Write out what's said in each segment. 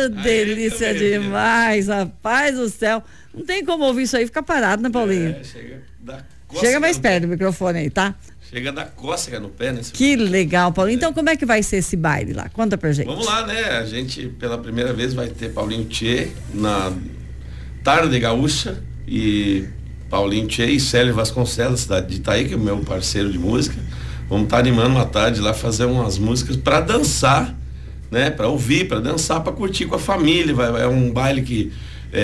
delícia demais, rapaz do céu. Não tem como ouvir isso aí, fica parado, né, Paulinho? Chega mais perto do microfone aí, tá? Chega da cócega no pé, né? Que legal, Paulinho. Então, como é que vai ser esse baile lá? Conta pra gente. Vamos lá, né? A gente, pela primeira vez, vai ter Paulinho Tchê na Tarde Gaúcha e Paulinho Tchê e Célio Vasconcelos, cidade de Itaí, que é o meu parceiro de música. Vamos estar animando uma tarde lá, fazer umas músicas para dançar, né? Para ouvir, para dançar, para curtir com a família. É um baile que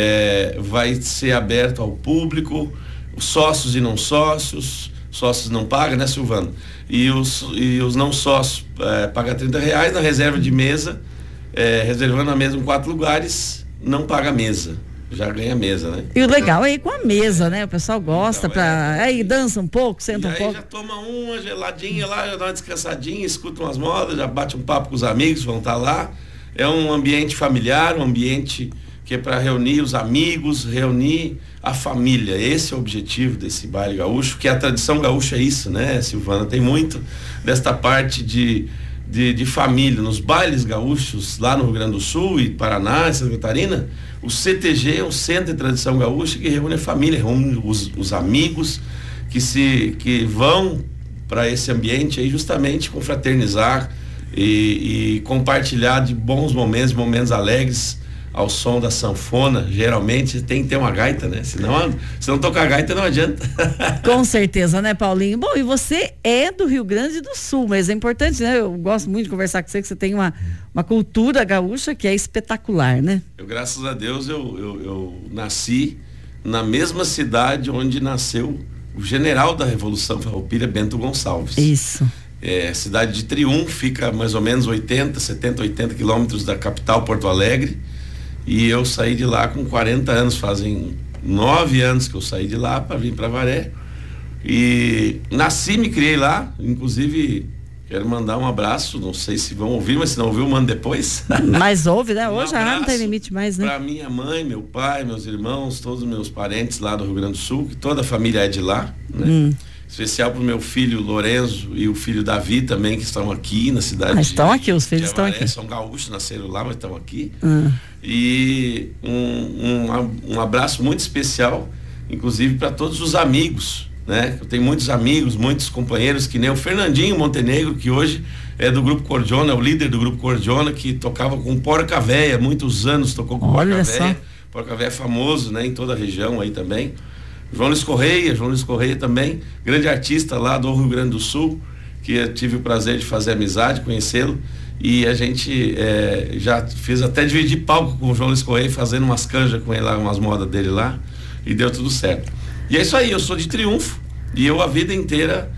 vai ser aberto ao público, sócios e não sócios. Sócios não pagam, né, Silvano? E os não sócios pagam R$30 na reserva de mesa, reservando a mesa em 4 lugares, não paga a mesa. Já ganha mesa, né? E o legal é ir com a mesa, né? O pessoal gosta aí dança um pouco, senta um pouco. Aí já toma uma geladinha lá, já dá uma descansadinha, escuta umas modas, já bate um papo com os amigos, vão estar lá. É um ambiente familiar, um ambiente que é para reunir os amigos, reunir a família. Esse é o objetivo desse baile gaúcho, que a tradição gaúcha é isso, né, Silvana? Tem muito desta parte de família. Nos bailes gaúchos, lá no Rio Grande do Sul e Paraná e Santa Catarina, o CTG é o Centro de Tradição Gaúcha, que reúne a família, reúne os amigos que vão para esse ambiente aí justamente confraternizar e compartilhar de bons momentos, momentos alegres, ao som da sanfona. Geralmente tem que ter uma gaita, né? Se não tocar gaita, não adianta. Com certeza, né, Paulinho? Bom, e você é do Rio Grande do Sul, mas é importante, né? Eu gosto muito de conversar com você, que você tem uma cultura gaúcha que é espetacular, né? Graças a Deus, eu nasci na mesma cidade onde nasceu o general da Revolução Farroupilha, Bento Gonçalves. Isso. Cidade de Triunfo, fica mais ou menos 80 quilômetros da capital, Porto Alegre. E eu saí de lá com 40 anos, fazem 9 anos que eu saí de lá para vir para Avaré. E nasci, me criei lá, inclusive quero mandar um abraço, não sei se vão ouvir, mas se não ouviu, mando depois. Mas ouve, né? Hoje não tem limite mais, né? Para minha mãe, meu pai, meus irmãos, todos os meus parentes lá do Rio Grande do Sul, que toda a família é de lá, né? Especial para o meu filho Lorenzo e o filho Davi também, que estão aqui na cidade. Estão aqui, os filhos estão aqui. São gaúchos, nasceram lá, mas estão aqui. E um abraço muito especial, inclusive para todos os amigos, né? Eu tenho muitos amigos, muitos companheiros, que nem o Fernandinho Montenegro, que hoje é do Grupo Cordiona, é o líder do Grupo Cordiona, que tocava com o Porca Véia, muitos anos tocou com o Porca Véia. Porca Véia é famoso, né? Em toda a região aí também. João Luiz Correia também, grande artista lá do Rio Grande do Sul, que eu tive o prazer de fazer amizade, conhecê-lo, e a gente já fez até dividir palco com o João Luiz Correia, fazendo umas canjas com ele lá, umas modas dele lá, e deu tudo certo. E é isso aí, eu sou de Triunfo, e eu a vida inteira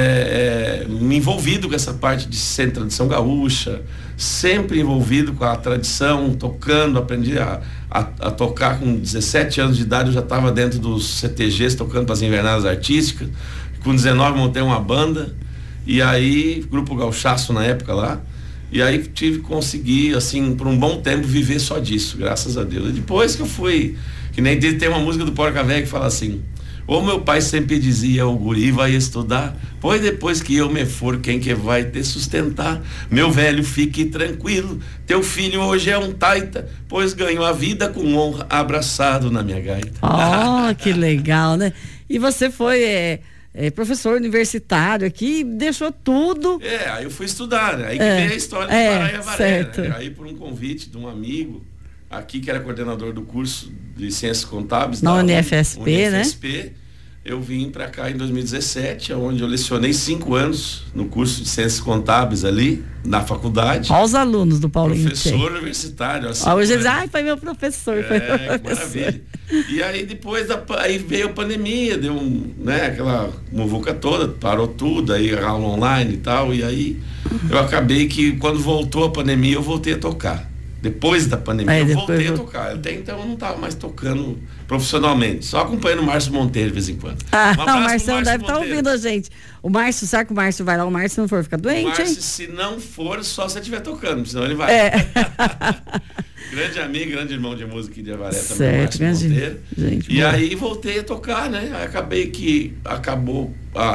me envolvido com essa parte de ser tradição gaúcha, sempre envolvido com a tradição, tocando, aprendi a tocar com 17 anos de idade, eu já estava dentro dos CTGs, tocando para as invernadas artísticas. Com 19 montei uma banda, e aí, Grupo Gauchaço na época lá, e aí consegui, assim, por um bom tempo, viver só disso, graças a Deus. E depois que eu fui, que nem tem uma música do Porca Véia que fala assim: ô meu pai sempre dizia, o guri vai estudar, pois depois que eu me for, quem que vai te sustentar? Meu velho, fique tranquilo, teu filho hoje é um taita, pois ganhou a vida com honra, abraçado na minha gaita. Oh, que legal, né? E você foi professor universitário aqui, deixou tudo. Aí eu fui estudar, né? Aí que veio a história do Pará e Avaré, né? Aí por um convite de um amigo aqui, que era coordenador do curso de Ciências Contábeis na UniFSP, né? Eu vim para cá em 2017, onde eu lecionei 5 anos no curso de Ciências Contábeis ali, na faculdade. Olha os alunos do Paulinho. Professor universitário. Assim, hoje eles dizem, foi meu professor. Que maravilha. E aí depois, aí veio a pandemia, deu aquela muvuca toda, parou tudo, aí aula online e tal, e aí eu acabei que quando voltou a pandemia, eu voltei a tocar. Depois da pandemia, eu voltei a tocar. Até então eu não estava mais tocando profissionalmente, só acompanhando o Márcio Monteiro de vez em quando. O Márcio deve estar ouvindo a gente. O Márcio, será que o Márcio vai lá? O Márcio, se não for, fica doente, o Márcio, se não for, só se ele estiver tocando, senão ele vai. Grande amigo, grande irmão de música aqui de Avaré também, certo, Márcio Monteiro. Gente, e boa. aí voltei a tocar, né? Aí acabou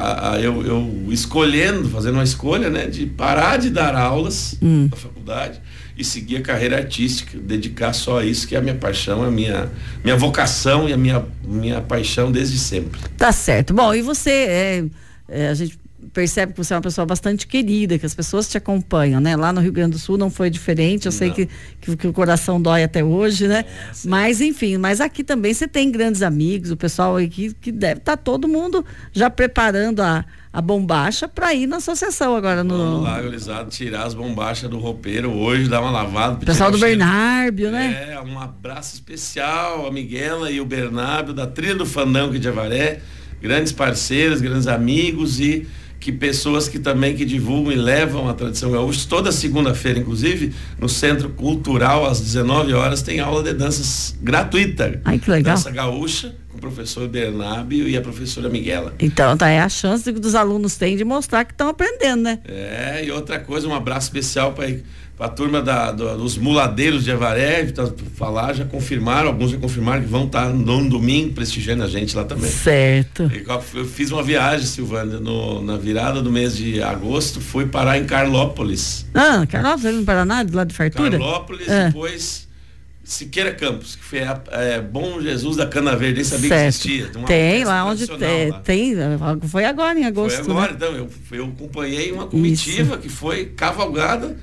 eu escolhendo, fazendo uma escolha, né? De parar de dar aulas na faculdade e seguir a carreira artística, dedicar só a isso, que é a minha paixão, a minha vocação e a minha paixão desde sempre. Tá certo. Bom, e você, a gente percebe que você é uma pessoa bastante querida, que as pessoas te acompanham, né? Lá no Rio Grande do Sul não foi diferente, eu sei que o coração dói até hoje, né? Mas enfim, mas aqui também você tem grandes amigos, o pessoal aqui que deve estar todo mundo já preparando a bombacha para ir na associação agora. Vamos lá, gurizada, tirar as bombachas do roupeiro hoje, dar uma lavada. O pessoal do Bernárbio, né? Um abraço especial a Miguela e o Bernárbio da Trilha do Fandango de Avaré, grandes parceiros, grandes amigos e que pessoas que também que divulgam e levam a tradição gaúcha. Toda segunda-feira, inclusive, no Centro Cultural, às 19 horas, tem aula de danças gratuita. Ai, que legal. Dança gaúcha, com o professor Bernábio e a professora Miguela. Então, é a chance que os alunos têm de mostrar que estão aprendendo, né? E outra coisa, um abraço especial para a turma dos muladeiros de Avaré, alguns já confirmaram que vão estar no domingo prestigiando a gente lá também. Certo. Eu fiz uma viagem, Silvânia, na virada do mês de agosto, fui parar em Carlópolis. Carlópolis, ali no Paraná, do lado de Fartura? Carlópolis, depois Siqueira Campos, que foi Bom Jesus da Cana Verde, nem sabia que existia. Tem lá onde tem, foi agora em agosto. Foi agora, né? Então, eu acompanhei uma comitiva que foi cavalgada,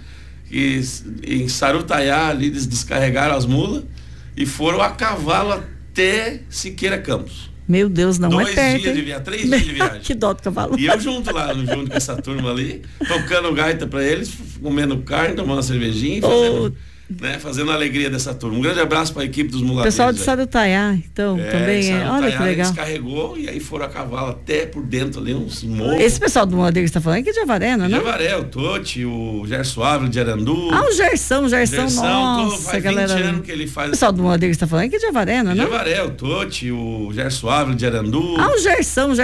em Sarutaiá, ali eles descarregaram as mulas e foram a cavalo até Siqueira Campos. Meu Deus, não é perto. 3 dias de viagem. Que dó do cavalo. E eu junto com essa turma ali, tocando gaita pra eles, comendo carne, tomando uma cervejinha e fazendo a alegria dessa turma. Um grande abraço para a equipe dos muladeiros. Pessoal de Sarutaiá, então, também olha que legal. Descarregou e aí foram a cavalo até por dentro ali, uns morros. Esse pessoal do muladeiro que você está falando é que é de Avaré, não é? De Avaré, o Toti, o Gerson Ávila de Arandu. O Gersão, nossa, faz 20 galera. anos que ele faz. O pessoal do muladeiro que você está falando é que é de Avaré, não é? De Avaré, o Toti, o Gerson Ávila de Arandu. O Gersão,